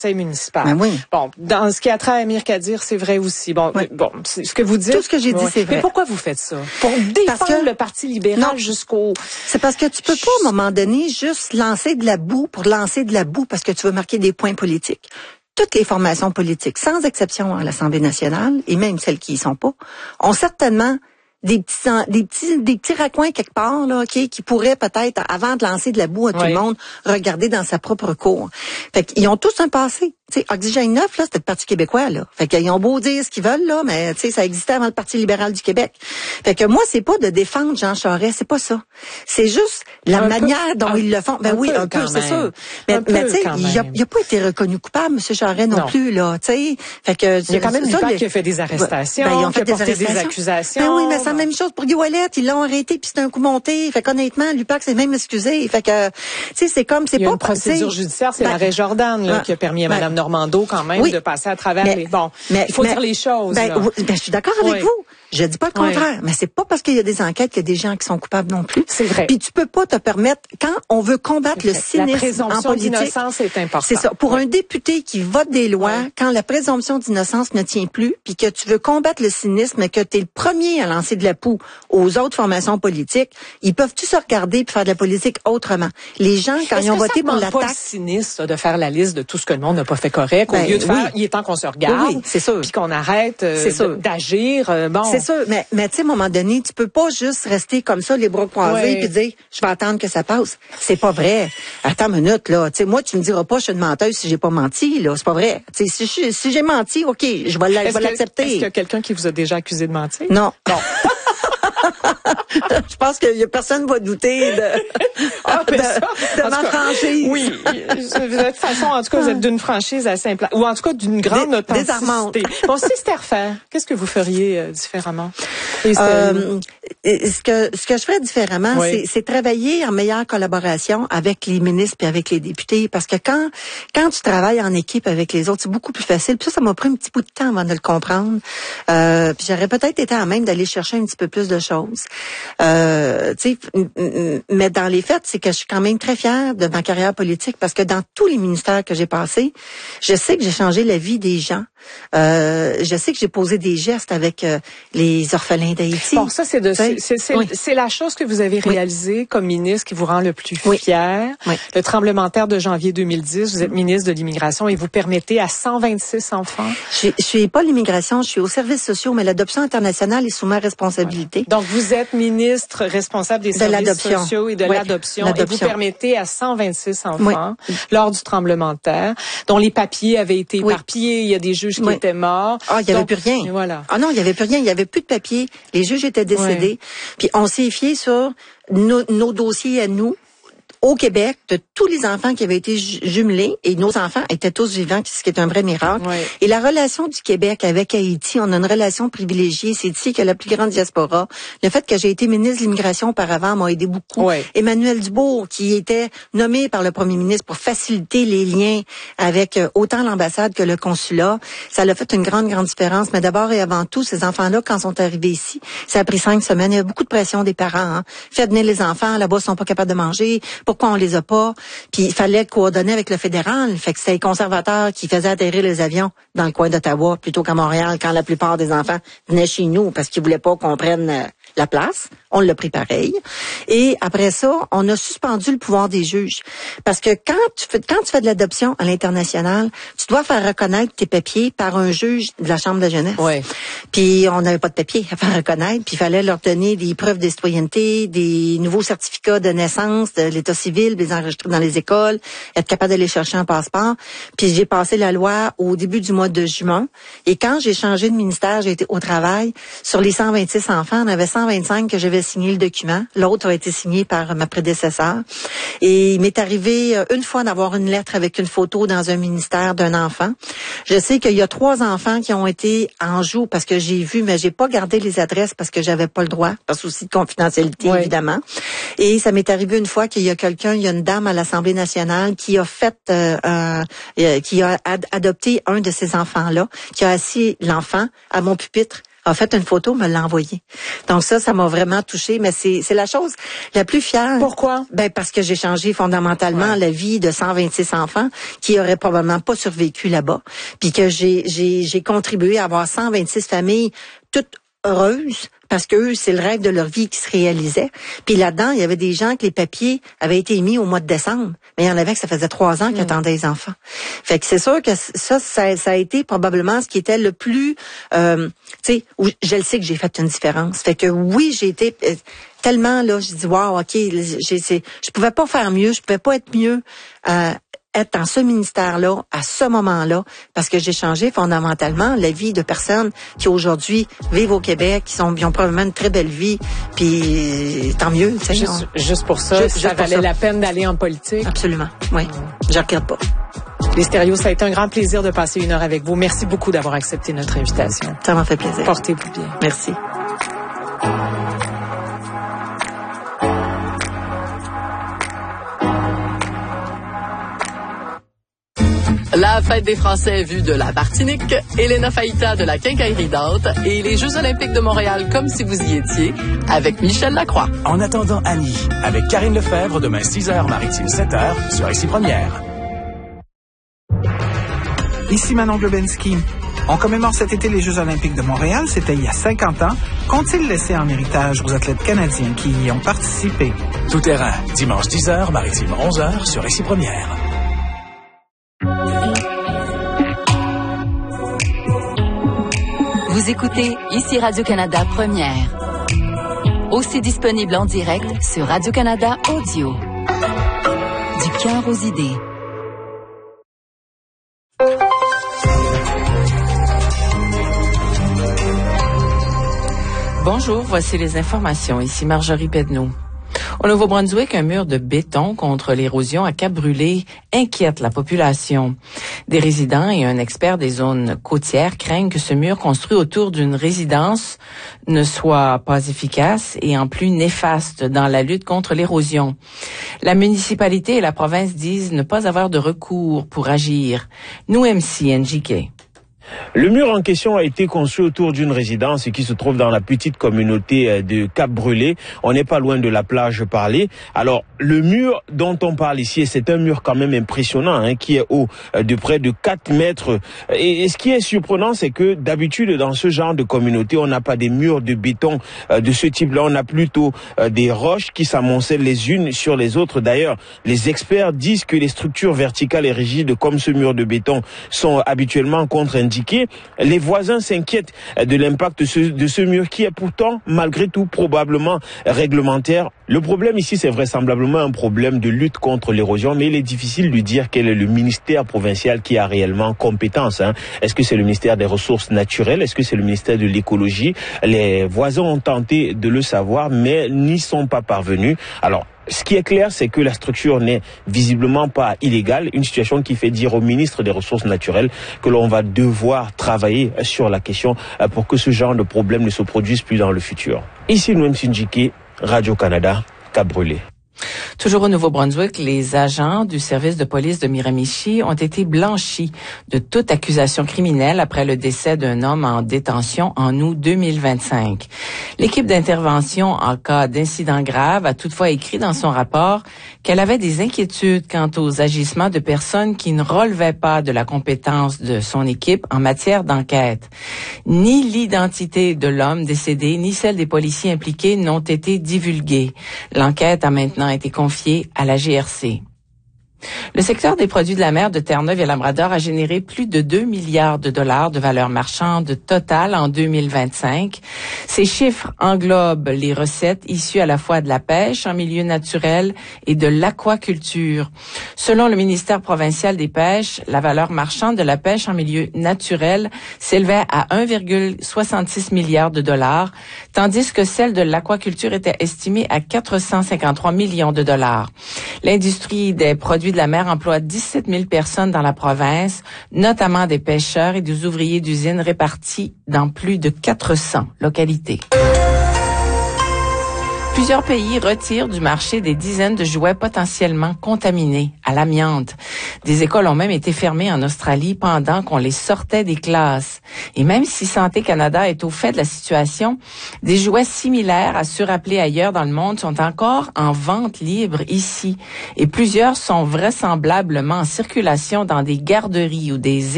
conseil municipal. Ben oui. Bon, dans ce qui a trait à Amir Kadir, c'est vrai aussi. Bon, oui. bon, c'est ce que vous dites. Tout ce que j'ai dit, c'est vrai. Mais pourquoi vous faites ça? Pour défendre le Parti libéral jusqu'au... C'est parce que tu peux pas, à un moment donné, juste lancer de la boue pour lancer de la boue parce que tu veux marquer des points politiques. Toutes les formations politiques, sans exception à l'Assemblée nationale, et même celles qui y sont pas, ont certainement des petits raccoins quelque part là, qui pourraient peut-être, avant de lancer de la boue à tout le monde, regarder dans sa propre cour. Fait qu'ils ont tous un passé. Tu sais, Oxygène 9, là, c'était le Parti québécois, là. Fait qu'ils ont beau dire ce qu'ils veulent, là, mais, tu sais, ça existait avant le Parti libéral du Québec. Fait que moi, c'est pas de défendre Jean Charest, c'est pas ça. C'est juste la manière dont ils le font. Ben oui, un peu, c'est sûr. Mais tu sais, il a pas été reconnu coupable, M. Charest non plus, là, tu sais. Fait que, il y a quand même l'UPAC qui a fait des arrestations, ils ont fait des accusations. Ben oui, mais c'est la même chose pour Guy Ouellet. Ils l'ont arrêté puis c'est un coup monté. Fait qu'honnêtement, l'UPAC s'est même excusé. Fait que, tu sais, c'est comme, c'est pas... Il y a une procédure judiciaire, c'est l'arrêt Jordan, là, qui a permis à Mme Normando, quand même, de passer à travers les... Bon, il faut dire les choses, là. Je suis d'accord avec vous. Je dis pas le contraire, mais c'est pas parce qu'il y a des enquêtes qu'il y a des gens qui sont coupables non plus. C'est vrai. Puis tu peux pas te permettre, quand on veut combattre le cynisme la présomption en politique, d'innocence est importante. C'est ça. Pour un député qui vote des lois, quand la présomption d'innocence ne tient plus, puis que tu veux combattre le cynisme, et que tu es le premier à lancer de la poux aux autres formations politiques, ils peuvent-tu se regarder puis faire de la politique autrement? Les gens, quand ils ont voté pour l'attaque... Est-ce que ça demande pas le cynisme de faire la liste de tout ce que le monde n'a pas fait correct, au lieu de faire, il est temps qu'on se regarde, oui, c'est sûr. Puis qu'on arrête d'agir, bon. C'est sûr, mais tu sais, à un moment donné, tu peux pas juste rester comme ça, les bras croisés, puis dire, je vais attendre que ça passe. C'est pas vrai. Attends une minute, là. Tu sais, moi, tu me diras pas, je suis une menteuse si j'ai pas menti, là. C'est pas vrai. Tu sais, si j'ai menti, OK, je vais l'accepter. Est-ce qu'il y a quelqu'un qui vous a déjà accusé de mentir? Non. Bon. Je pense qu'il y a personne va douter de ma franchise. Oui. Vous êtes de façon, en tout cas, vous êtes d'une franchise assez simple. Ou en tout cas, d'une grande authenticité. Bon, si c'était à refaire, qu'est-ce que vous feriez différemment? Ce que je ferais différemment, c'est travailler en meilleure collaboration avec les ministres et avec les députés. Parce que quand tu travailles en équipe avec les autres, c'est beaucoup plus facile. Puis ça m'a pris un petit bout de temps avant de le comprendre. Puis j'aurais peut-être été à même d'aller chercher un petit peu plus de choses. Mais dans les faits, c'est que je suis quand même très fière de ma carrière politique parce que dans tous les ministères que j'ai passés, je sais que j'ai changé la vie des gens. Je sais que j'ai posé des gestes avec les orphelins d'Haïti. Bon, ça, c'est la chose que vous avez réalisée comme ministre qui vous rend le plus fier. Oui. Le tremblement de terre de janvier 2010, vous êtes ministre de l'Immigration et vous permettez à 126 enfants. Je suis pas l'immigration, je suis aux services sociaux, mais l'adoption internationale est sous ma responsabilité. Donc, vous êtes ministre responsable des services sociaux et de l'adoption et vous permettez à 126 enfants lors du tremblement de terre, dont les papiers avaient été éparpillés, il y a des juges qui étaient morts. Ah, il y avait plus rien. Voilà. Ah non, il y avait plus rien, il y avait plus de papiers. Les juges étaient décédés. Puis on s'est fié sur nos dossiers à nous. Au Québec, de tous les enfants qui avaient été jumelés, et nos enfants étaient tous vivants, ce qui est un vrai miracle. Oui. Et la relation du Québec avec Haïti, on a une relation privilégiée. C'est ici qu'il y a la plus grande diaspora. Le fait que j'ai été ministre de l'Immigration auparavant m'a aidé beaucoup. Oui. Emmanuel Dubourg, qui était nommé par le premier ministre pour faciliter les liens avec autant l'ambassade que le consulat, ça a fait une grande différence. Mais d'abord et avant tout, ces enfants-là, quand ils sont arrivés ici, ça a pris 5 semaines. Il y a beaucoup de pression des parents. Hein. Faites venir les enfants, là-bas, ils sont pas capables de manger. Pourquoi on les a pas? Puis il fallait coordonner avec le fédéral. Fait que c'était les conservateurs qui faisaient atterrir les avions dans le coin d'Ottawa plutôt qu'à Montréal quand la plupart des enfants venaient chez nous parce qu'ils voulaient pas qu'on prenne la place. On l'a pris pareil. Et après ça, on a suspendu le pouvoir des juges. Parce que quand tu fais de l'adoption à l'international, tu dois faire reconnaître tes papiers par un juge de la Chambre de la jeunesse. Oui. Puis on n'avait pas de papiers à faire reconnaître. Puis il fallait leur donner des preuves de citoyenneté, des nouveaux certificats de naissance, de l'état civil, les enregistrer dans les écoles, être capable d'aller chercher un passeport. Puis j'ai passé la loi au début du mois de juin. Et quand j'ai changé de ministère, j'ai été au travail. Sur les 126 enfants, on avait 125 que j'avais signé le document. L'autre a été signé par ma prédécesseur. Et il m'est arrivé une fois d'avoir une lettre avec une photo dans un ministère d'un enfant. Je sais qu'il y a 3 enfants qui ont été en joue parce que j'ai vu, mais j'ai pas gardé les adresses parce que j'avais pas le droit, par souci de confidentialité, évidemment. Et ça m'est arrivé une fois qu'il y a il y a une dame à l'Assemblée nationale qui a fait, qui a adopté un de ces enfants-là, qui a assis l'enfant à mon pupitre a fait une photo, me l'a envoyée. Donc ça m'a vraiment touchée, mais c'est la chose la plus fière. Pourquoi? Parce que j'ai changé fondamentalement la vie de 126 enfants qui auraient probablement pas survécu là-bas, puis que j'ai contribué à avoir 126 familles toutes heureuses, parce que eux, c'est le rêve de leur vie qui se réalisait. Puis là-dedans, il y avait des gens que les papiers avaient été émis au mois de décembre, mais il y en avait que ça faisait 3 ans qu'ils attendaient les enfants. Fait que c'est sûr que ça a été probablement ce qui était le plus, tu sais, où je le sais que j'ai fait une différence. Fait que oui, j'ai été tellement là, je dis wow, ok, je pouvais pas faire mieux, je pouvais pas être mieux. Être dans ce ministère-là, à ce moment-là, parce que j'ai changé fondamentalement la vie de personnes qui aujourd'hui vivent au Québec, qui ont probablement une très belle vie, puis tant mieux. Juste pour ça, ça valait la peine d'aller en politique? Absolument, oui. Je regrette pas. Les Stéréos, ça a été un grand plaisir de passer 1 heure avec vous. Merci beaucoup d'avoir accepté notre invitation. Ça m'a fait plaisir. Portez-vous bien. Merci. La fête des Français vue de la Martinique, Elena Faïta de la Quincaillerie Dante et les Jeux olympiques de Montréal comme si vous y étiez avec Michel Lacroix. En attendant Annie, avec Karine Lefebvre, demain 6h, Maritime 7h, sur Ici Première. Ici Manon Globensky. On commémore cet été les Jeux olympiques de Montréal, c'était il y a 50 ans. Qu'ont-ils laissé en héritage aux athlètes canadiens qui y ont participé? Tout terrain, dimanche 10h, Maritime 11h, sur Ici Première. Vous écoutez Ici Radio-Canada Première. Aussi disponible en direct sur Radio-Canada Audio. Du cœur aux idées. Bonjour, voici les informations. Ici Marjorie Pedneau. Au Nouveau-Brunswick, un mur de béton contre l'érosion à Cap-Brûlé inquiète la population. Des résidents et un expert des zones côtières craignent que ce mur construit autour d'une résidence ne soit pas efficace et en plus néfaste dans la lutte contre l'érosion. La municipalité et la province disent ne pas avoir de recours pour agir. Nous, MC NJK. Le mur en question a été construit autour d'une résidence qui se trouve dans la petite communauté de Cap-Brûlé. On n'est pas loin de la plage parlée. Alors, le mur dont on parle ici, c'est un mur quand même impressionnant, qui est haut de près de 4 mètres. Et ce qui est surprenant, c'est que d'habitude, dans ce genre de communauté, on n'a pas des murs de béton de ce type-là. On a plutôt des roches qui s'amoncellent les unes sur les autres. D'ailleurs, les experts disent que les structures verticales et rigides comme ce mur de béton sont habituellement contre-indiquées. Les voisins s'inquiètent de l'impact de ce mur qui est pourtant, malgré tout, probablement réglementaire. Le problème ici, c'est vraisemblablement un problème de lutte contre l'érosion, mais il est difficile de dire quel est le ministère provincial qui a réellement compétence. Est-ce que c'est le ministère des Ressources naturelles? Est-ce que c'est le ministère de l'Écologie? Les voisins ont tenté de le savoir, mais n'y sont pas parvenus. Alors, ce qui est clair, c'est que la structure n'est visiblement pas illégale, une situation qui fait dire au ministre des Ressources naturelles que l'on va devoir travailler sur la question pour que ce genre de problème ne se produise plus dans le futur. Ici, nous, Msinjiki, Radio-Canada, Cap-Brûlé. Toujours au Nouveau-Brunswick, les agents du service de police de Miramichi ont été blanchis de toute accusation criminelle après le décès d'un homme en détention en août 2025. L'équipe d'intervention en cas d'incident grave a toutefois écrit dans son rapport qu'elle avait des inquiétudes quant aux agissements de personnes qui ne relevaient pas de la compétence de son équipe en matière d'enquête. Ni l'identité de l'homme décédé, ni celle des policiers impliqués n'ont été divulguées. L'enquête a maintenant été confiée à la GRC. Le secteur des produits de la mer de Terre-Neuve et Labrador a généré plus de 2 milliards de dollars de valeur marchande totale en 2025. Ces chiffres englobent les recettes issues à la fois de la pêche en milieu naturel et de l'aquaculture. Selon le ministère provincial des pêches, la valeur marchande de la pêche en milieu naturel s'élevait à 1,66 milliard de dollars, tandis que celle de l'aquaculture était estimée à 453 millions de dollars. L'industrie des produits de la mer emploie 17 000 personnes dans la province, notamment des pêcheurs et des ouvriers d'usines répartis dans plus de 400 localités. Plusieurs pays retirent du marché des dizaines de jouets potentiellement contaminés à l'amiante. Des écoles ont même été fermées en Australie pendant qu'on les sortait des classes. Et même si Santé Canada est au fait de la situation, des jouets similaires à ceux rappelés ailleurs dans le monde sont encore en vente libre ici. Et plusieurs sont vraisemblablement en circulation dans des garderies ou des